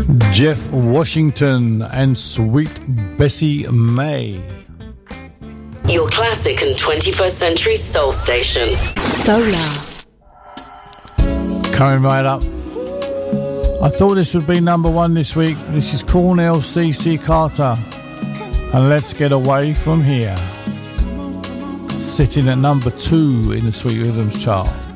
Jeff Washington and Sweet Bessie May. Your classic and 21st century soul station. Solar. Coming right up. I thought this would be number one this week. This is Cornell CC Carter. And Let's Get Away From Here. Sitting at number 2 in the Sweet Rhythms chart.